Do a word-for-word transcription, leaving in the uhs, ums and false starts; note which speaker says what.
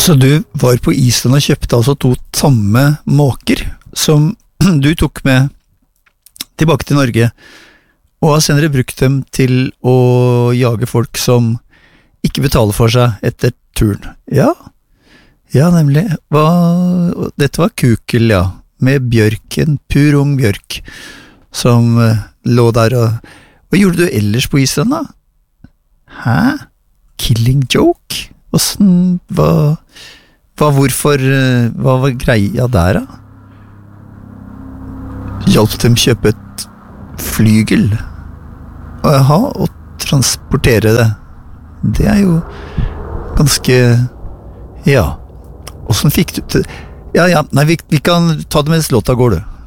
Speaker 1: Så du var på Island og kjøpte altså to tamme måker, som du tok med tilbake til Norge, og har senere brukt dem til å jage folk som ikke betaler for seg etter turen. Ja, ja nemlig. Hva, dette var kukel, ja, med bjørk, en pur ung bjørk, som uh, lå der. Og, hva gjorde du ellers på Island da? Hæ? Killing joke? Hvordan, hva, hva, hvorfor, hva var greia der da? Hjalp dem kjøpe et flygel? Aha, og transportere det. Det er jo ganske, ja, hvordan fikk du til? Ja, ja, nei, vi, vi kan ta det mens låta går, du.